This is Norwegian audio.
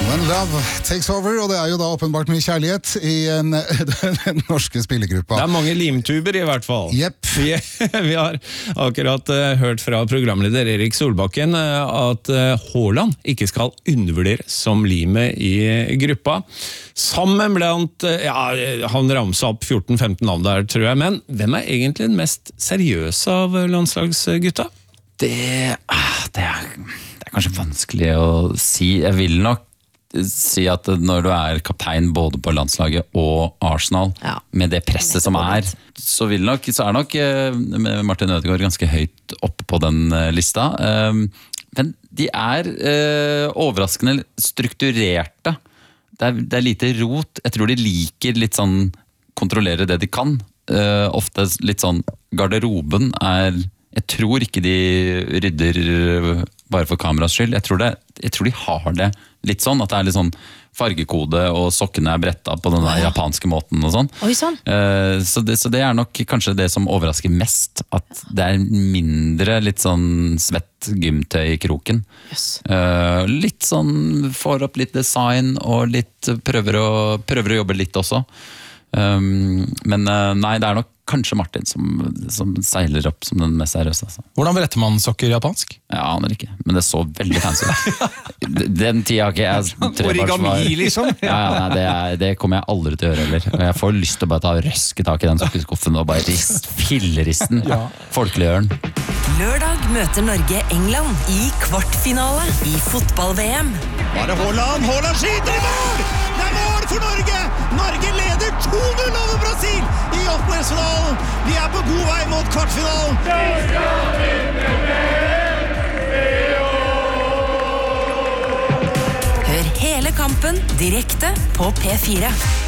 When Love Takes Over, og det jo da åpenbart mye kjærlighet i den norske spillergruppa. Det mange limtuber i hvert fall. Jepp. Vi har akkurat hørt fra programleder Erik Solbakken at Haaland ikke skal undervurderes som limet i gruppa. Sammen blant, han ramset opp 14-15 navn der, tror jeg, men hvem egentlig den mest seriøse av landslagsgutta? Det er kanskje vanskelig å si. Jeg vil nok si at når du kaptein både på landslaget og Arsenal, med det presset som så er nok Martin Ødegaard ganske høyt oppe på den lista. Men de overraskende strukturerte. Det lite rot. Jeg tror de liker litt sånn kontrollere det de kan. Ofte litt sånn garderoben jeg tror ikke de rydder bare for kameras skyld. Jeg tror de har det litt sånn, at det litt sånn fargekode, og sokkene brettet på den der japanske måten og sånn. Oi, sånn. Så det nok kanskje det som overrasker mest, at det mindre litt sånn svett gymtøy i kroken. Yes. Litt sånn, får opp litt design, og litt prøver å jobbe litt også. Men nei, det nok kanskje Martin som seiler opp som den mest seriøse. Altså. Hvordan bretter man sokker japansk? Jeg aner ikke, men det så veldig fancy ut. Den tida ikke jeg Origami, liksom? Det kommer jeg aldri til å gjøre heller. Og jeg får lyst til å bare ta røske tak i den sokkeskuffen og bare filleristen. Folkeliggjøren. Lørdag møter Norge England i kvartfinale i fotball-VM. Bare Haaland skyter i mål! Det mål for Norge! Norge leder 2-0 over Brasil i åttendedelsfinalen. Vi på god vei mot kvartfinalen. Hør hele kampen direkte på P4.